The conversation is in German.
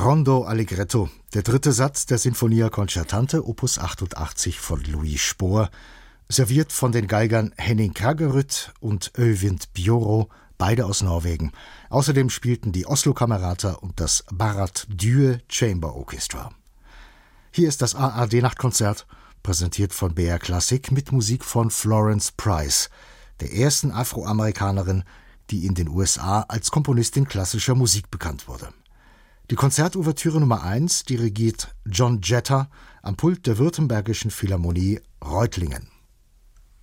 Rondo Allegretto, der dritte Satz der Sinfonia Concertante Opus 88 von Louis Spohr, serviert von den Geigern Henning Kragerud und Øyvind Bjoro, beide aus Norwegen. Außerdem spielten die Oslo-Kamerata und das Barrat Due Chamber Orchestra. Hier ist das ARD-Nachtkonzert, präsentiert von BR Klassik mit Musik von Florence Price, der ersten Afroamerikanerin, die in den USA als Komponistin klassischer Musik bekannt wurde. Die Konzertouvertüre Nummer 1 dirigiert John Jetter am Pult der Württembergischen Philharmonie Reutlingen.